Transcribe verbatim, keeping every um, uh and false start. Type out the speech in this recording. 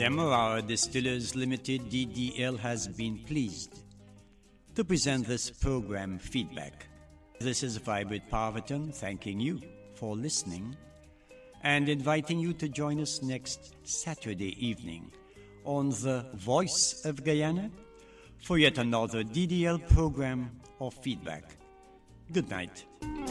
Demerara Distillers Limited D D L has been pleased to present this program feedback. This is Vibert Parvatan thanking you for listening and inviting you to join us next Saturday evening on the Voice of Guyana for yet another D D L program of feedback. Good night.